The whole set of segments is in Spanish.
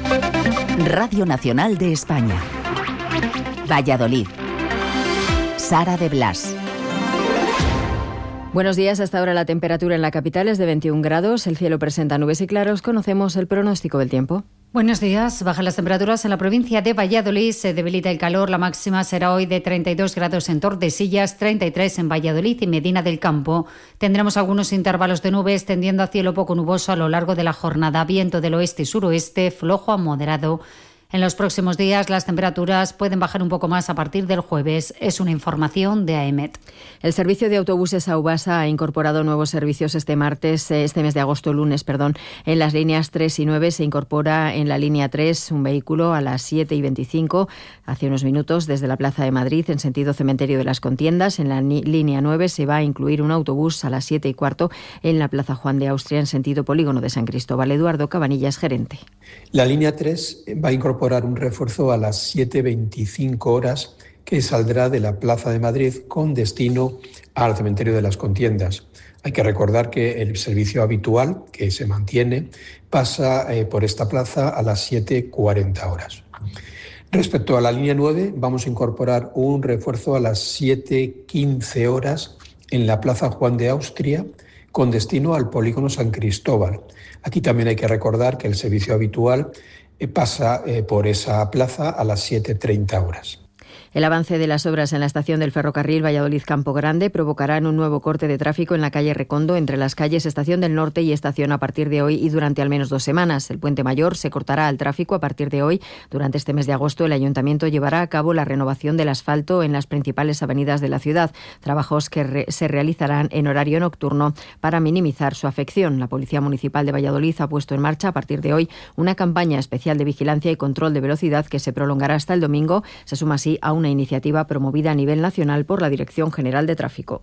Radio Nacional de España. Valladolid. Sara de Blas. Buenos días. Hasta ahora la temperatura en la capital es de 21 grados. El cielo presenta nubes y claros. Conocemos el pronóstico del tiempo. Buenos días. Bajan las temperaturas en la provincia de Valladolid. Se debilita el calor. La máxima será hoy de 32 grados en Tordesillas, 33 en Valladolid y Medina del Campo. Tendremos algunos intervalos de nubes tendiendo a cielo poco nuboso a lo largo de la jornada. Viento del oeste y suroeste, flojo a moderado. En los próximos días las temperaturas pueden bajar un poco más a partir del jueves. Es una información de AEMET. El servicio de autobuses Aubasa ha incorporado nuevos servicios este mes de agosto, lunes, en las líneas 3 y 9. Se incorpora en la línea 3 un vehículo a las 7:25, hace unos minutos, desde la Plaza de Madrid en sentido Cementerio de las Contiendas. En la línea 9 se va a incluir un autobús a las 7:15 en la Plaza Juan de Austria en sentido Polígono de San Cristóbal. Eduardo Cabanillas, gerente. La línea 3 va a incorporar un refuerzo a las 7:25 horas que saldrá de la Plaza de Madrid con destino al Cementerio de las Contiendas. Hay que recordar que el servicio habitual, que se mantiene, pasa por esta plaza a las 7:40 horas. Respecto a la línea 9, vamos a incorporar un refuerzo a las 7:15 horas en la Plaza Juan de Austria con destino al Polígono San Cristóbal. Aquí también hay que recordar que el servicio habitual pasa por esa plaza a las 7:30 horas. El avance de las obras en la estación del ferrocarril Valladolid-Campo Grande provocarán un nuevo corte de tráfico en la calle Recondo entre las calles Estación del Norte y Estación a partir de hoy y durante al menos 2 semanas. El Puente Mayor se cortará al tráfico a partir de hoy. Durante este mes de agosto el Ayuntamiento llevará a cabo la renovación del asfalto en las principales avenidas de la ciudad, trabajos que se realizarán en horario nocturno para minimizar su afección. La Policía Municipal de Valladolid ha puesto en marcha a partir de hoy una campaña especial de vigilancia y control de velocidad que se prolongará hasta el domingo. Se suma así a una iniciativa promovida a nivel nacional por la Dirección General de Tráfico.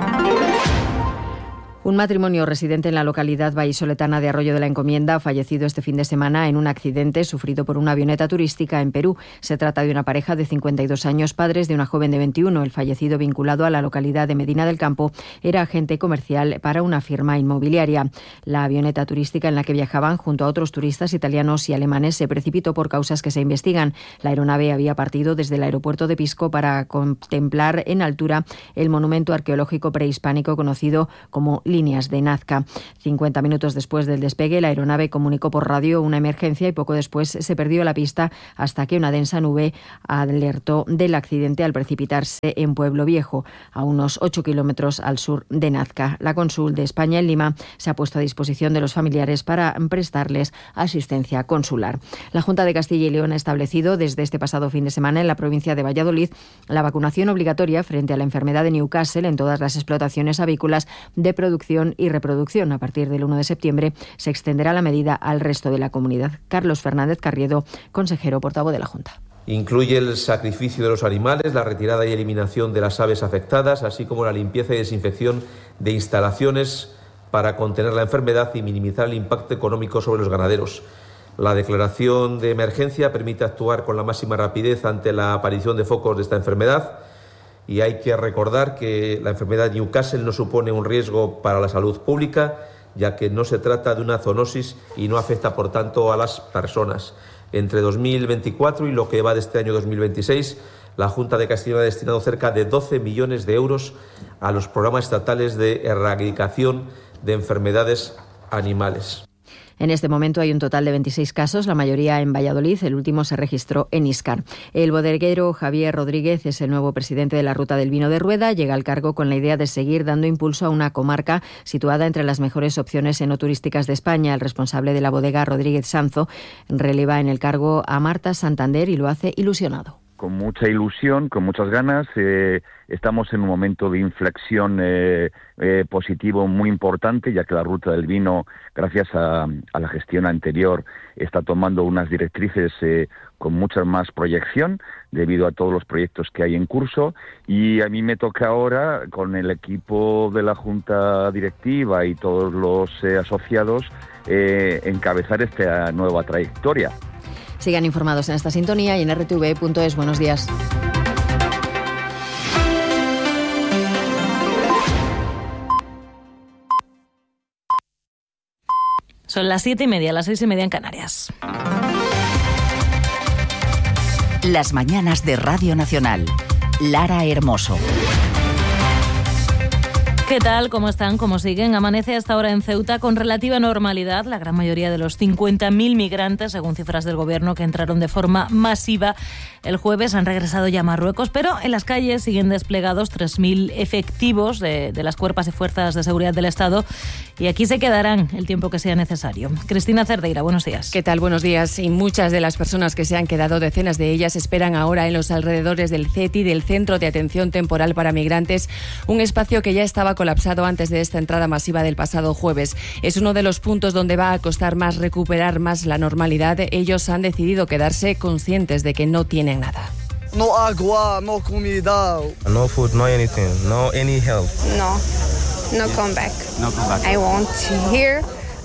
Un matrimonio residente en la localidad vallisoletana de Arroyo de la Encomienda ha fallecido este fin de semana en un accidente sufrido por una avioneta turística en Perú. Se trata de una pareja de 52 años, padres de una joven de 21. El fallecido, vinculado a la localidad de Medina del Campo, era agente comercial para una firma inmobiliaria. La avioneta turística en la que viajaban junto a otros turistas italianos y alemanes se precipitó por causas que se investigan. La aeronave había partido desde el aeropuerto de Pisco para contemplar en altura el monumento arqueológico prehispánico conocido como Líneas de Nazca. 50 minutos después del despegue, la aeronave comunicó por radio una emergencia y poco después se perdió la pista hasta que una densa nube alertó del accidente al precipitarse en Pueblo Viejo, a unos 8 kilómetros al sur de Nazca. La cónsul de España en Lima se ha puesto a disposición de los familiares para prestarles asistencia consular. La Junta de Castilla y León ha establecido desde este pasado fin de semana en la provincia de Valladolid la vacunación obligatoria frente a la enfermedad de Newcastle en todas las explotaciones avícolas de producción y reproducción. A partir del 1 de septiembre se extenderá la medida al resto de la comunidad. Carlos Fernández Carriedo, consejero portavoz de la Junta. Incluye el sacrificio de los animales, la retirada y eliminación de las aves afectadas, así como la limpieza y desinfección de instalaciones para contener la enfermedad y minimizar el impacto económico sobre los ganaderos. La declaración de emergencia permite actuar con la máxima rapidez ante la aparición de focos de esta enfermedad. Y hay que recordar que la enfermedad de Newcastle no supone un riesgo para la salud pública, ya que no se trata de una zoonosis y no afecta, por tanto, a las personas. Entre 2024 y lo que va de este año 2026, la Junta de Castilla y León ha destinado cerca de 12 millones de euros a los programas estatales de erradicación de enfermedades animales. En este momento hay un total de 26 casos, la mayoría en Valladolid. El último se registró en Íscar. El bodeguero Javier Rodríguez es el nuevo presidente de la Ruta del Vino de Rueda. Llega al cargo con la idea de seguir dando impulso a una comarca situada entre las mejores opciones enoturísticas de España. El responsable de la bodega, Rodríguez Sanzo, releva en el cargo a Marta Santander y lo hace ilusionado. Con mucha ilusión, con muchas ganas. Estamos en un momento de inflexión positivo muy importante, ya que la Ruta del Vino, gracias a la gestión anterior, está tomando unas directrices con mucha más proyección debido a todos los proyectos que hay en curso. Y a mí me toca ahora, con el equipo de la Junta Directiva y todos los asociados, encabezar esta nueva trayectoria. Sigan informados en esta sintonía y en rtv.es. Buenos días. Son las 7:30, las 6:30 en Canarias. Las mañanas de Radio Nacional. Lara Hermoso. ¿Qué tal? ¿Cómo están? ¿Cómo siguen? Amanece hasta ahora en Ceuta con relativa normalidad. La gran mayoría de los 50.000 migrantes, según cifras del Gobierno, que entraron de forma masiva el jueves, han regresado ya a Marruecos, pero en las calles siguen desplegados 3.000 efectivos de las cuerpos y fuerzas de seguridad del Estado, y aquí se quedarán el tiempo que sea necesario. Cristina Cerdeira, buenos días. ¿Qué tal? Buenos días. Y muchas de las personas que se han quedado, decenas de ellas, esperan ahora en los alrededores del CETI, del Centro de Atención Temporal para Migrantes, un espacio que ya estaba colapsado antes de esta entrada masiva del pasado jueves. Es uno de los puntos donde va a costar más recuperar más la normalidad. Ellos han decidido quedarse conscientes de que no tienen nada. No agua, no comida. No food, no anything, no any help. No come back. No come back. I want to hear.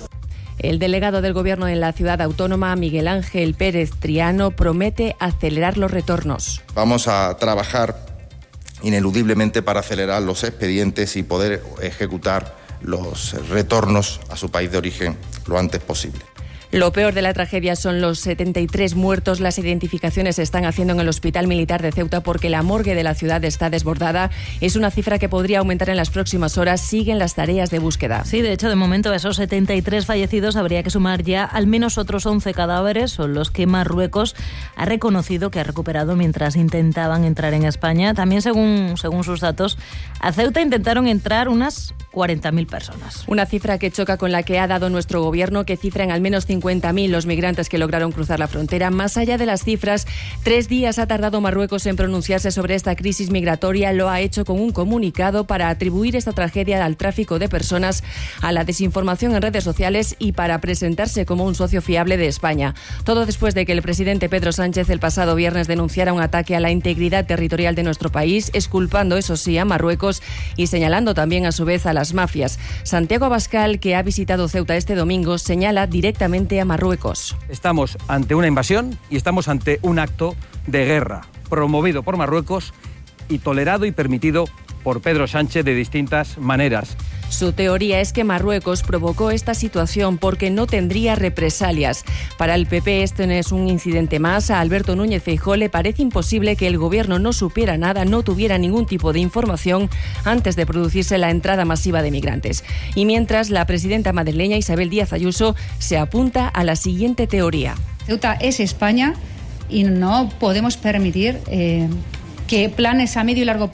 El delegado del Gobierno en la ciudad autónoma, Miguel Ángel Pérez Triano, promete acelerar los retornos. Vamos a trabajar ineludiblemente para acelerar los expedientes y poder ejecutar los retornos a su país de origen lo antes posible. Lo peor de la tragedia son los 73 muertos. Las identificaciones se están haciendo en el Hospital Militar de Ceuta porque la morgue de la ciudad está desbordada. Es una cifra que podría aumentar en las próximas horas. Siguen las tareas de búsqueda. Sí, de hecho, de momento a esos 73 fallecidos habría que sumar ya al menos otros 11 cadáveres. Son los que Marruecos ha reconocido que ha recuperado mientras intentaban entrar en España. También, según sus datos, a Ceuta intentaron entrar unas 40.000 personas. Una cifra que choca con la que ha dado nuestro Gobierno, que cifra en al menos 50.000 los migrantes que lograron cruzar la frontera. Más allá de las cifras, 3 días ha tardado Marruecos en pronunciarse sobre esta crisis migratoria. Lo ha hecho con un comunicado para atribuir esta tragedia al tráfico de personas, a la desinformación en redes sociales y para presentarse como un socio fiable de España. Todo después de que el presidente Pedro Sánchez el pasado viernes denunciara un ataque a la integridad territorial de nuestro país, exculpando, eso sí, a Marruecos y señalando también a su vez a las mafias. Santiago Abascal, que ha visitado Ceuta este domingo, señala directamente a Marruecos. Estamos ante una invasión y estamos ante un acto de guerra promovido por Marruecos y tolerado y permitido por Pedro Sánchez de distintas maneras. Su teoría es que Marruecos provocó esta situación porque no tendría represalias. Para el PP este no es un incidente más. A Alberto Núñez Feijóo le parece imposible que el Gobierno no supiera nada, no tuviera ningún tipo de información antes de producirse la entrada masiva de migrantes. Y mientras, la presidenta madrileña Isabel Díaz Ayuso se apunta a la siguiente teoría. Ceuta es España y no podemos permitir que planes a medio y largo plazo